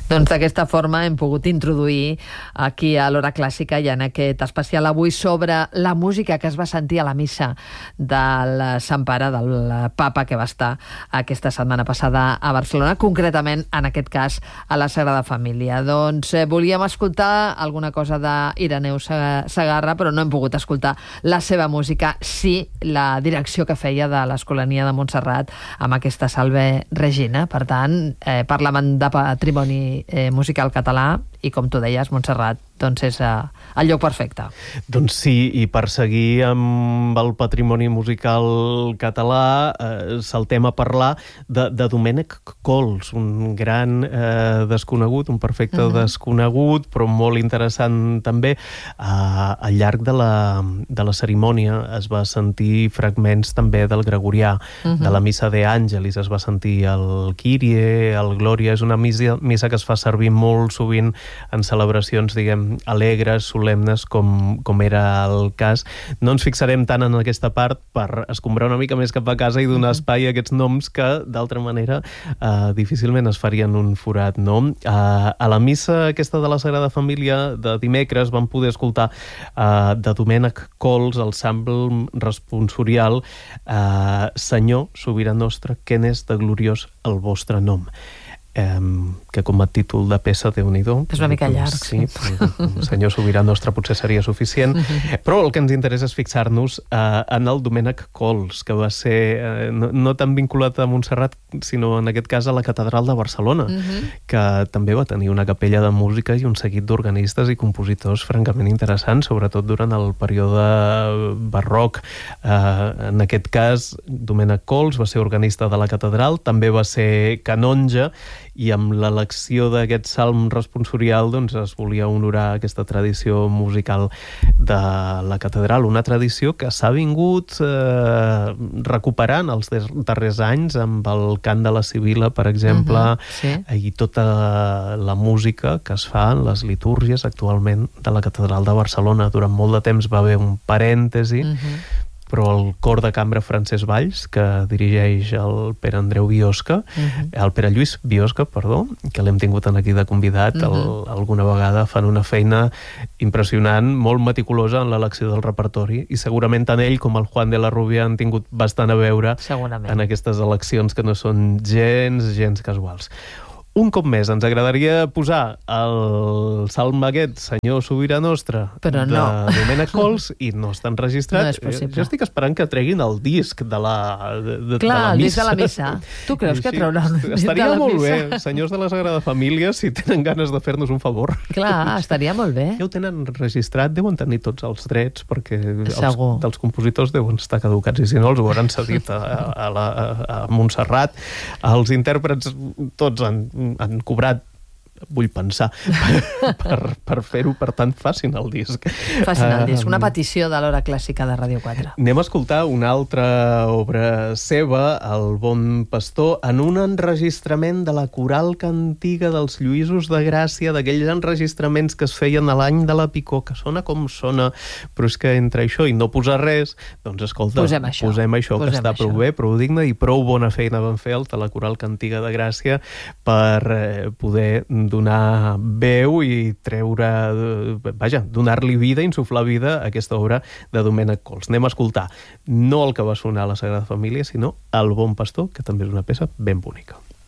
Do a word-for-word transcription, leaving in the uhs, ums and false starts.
Doncs d'aquesta forma hem pogut introduir aquí a l'Hora Clàssica i en aquest especial avui sobre la música que es va sentir a la missa del Sant Pare, del Papa, que va estar aquesta setmana passada a Barcelona, concretament, en aquest cas, a la Sagrada Família. Doncs eh, volíem escoltar alguna cosa d'Ireneu Segarra, però no hem pogut escoltar la seva música, sí la direcció que feia de l'Escolania de Montserrat amb aquesta Salve Regina. Per tant, eh, parlàvem de patrimoni Eh, musical català i, com tu deies, Montserrat, doncs és eh, el lloc perfecte. Doncs sí, i per seguir amb el patrimoni musical català eh, saltem a parlar de, de Domènec Cols, un gran eh, desconegut, un perfecte uh-huh. desconegut, però molt interessant també. Eh, al llarg de la, de la cerimònia es va sentir fragments també del Gregorià, uh-huh. de la Missa de Àngelis, es va sentir el Kyrie, el Glòria. És una missa, missa que es fa servir molt sovint en celebracions, diguem, alegres, solemnes, com, com era el cas. No ens fixarem tant en aquesta part per escombrar una mica més cap a casa i donar espai a aquests noms que, d'altra manera, eh, difícilment es farien un forat, no? Eh, a la missa aquesta de la Sagrada Família de dimecres vam poder escoltar eh, de Domènec Cols el salm responsorial eh, Senyor, sobirà nostre, que n'és de gloriós el vostre nom. Um, que com a títol de peça, Déu-n'hi-do. És una mica llarg. Sí, Senyor sobirà nostre potser seria suficient, però el que ens interessa és fixar-nos uh, en el Domènec Cols, que va ser uh, no, no tan vinculat a Montserrat, sinó en aquest cas a la Catedral de Barcelona, uh -huh. que també va tenir una capella de música i un seguit d'organistes i compositors francament interessants, sobretot durant el període barroc. Uh, en aquest cas, Domènec Cols va ser organista de la catedral, també va ser canonge, i amb l'elecció d'aquest salm responsorial doncs es volia honorar aquesta tradició musical de la catedral, una tradició que s'ha vingut eh, recuperant els darrers anys amb el cant de la Sibil·la, per exemple, uh-huh, sí. i tota la música que es fa en les litúrgies actualment de la catedral de Barcelona. Durant molt de temps va haver un parèntesi, uh-huh. però el cor de cambra Francesc Valls, que dirigeix el Pere Andreu Biosca, uh-huh. el Pere Lluís Biosca, perdó, que l'hem tingut aquí de convidat, uh-huh. el, alguna vegada fan una feina impressionant, molt meticulosa en l'elecció del repertori, i segurament tant ell com el Juan de la Rubia han tingut bastant a veure en aquestes eleccions que no són gens, gens casuals. Un cop més, ens agradaria posar el salm aquest, Senyor sobirà nostre, però no. de Domènec Cols, i no està enregistrat. No és possible. Jo estic esperant que treguin el disc de la, de, de, Clar, de la el missa. disc de la missa. Tu creus Així, que trauran el disc estaria de la molt missa? bé, senyors de la Sagrada Família, si tenen ganes de fer-nos un favor. Clar, estaria molt bé. Ja ho tenen registrat, deuen tenir tots els drets, perquè els, Segur. dels compositors deuen estar caducats, i si no els ho hauran cedit a, a, la, a Montserrat. Els intèrprets tots han, han cobrat, vull pensar, per, per fer-ho, per tant, facin el disc. Facin el disc, una petició de l'Hora Clàssica de Ràdio quatre. Anem a escoltar una altra obra seva, El bon pastor, en un enregistrament de la coral cantiga dels Lluïsos de Gràcia, d'aquells enregistraments que es feien a l'any de la Picó, que sona com sona, però és que entre això i no posar res, doncs escolta, posem això, posem això posem que està això. prou bé, prou digne, i prou bona feina van fer els de la coral cantiga de Gràcia per eh, poder donar veu i treure, vaja, donar-li vida, insuflar vida a aquesta obra de Domènec Cols. Anem a escoltar no el que va sonar a la Sagrada Família, sinó El bon pastor, que també és una peça ben bonica.